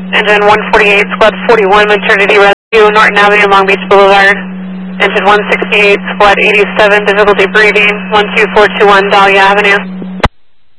Engine 148, Squad 41, maternity rescue, Norton Avenue, Long Beach Boulevard. Engine 168, Squad 87, difficulty breathing, 12421, Dahlia Avenue.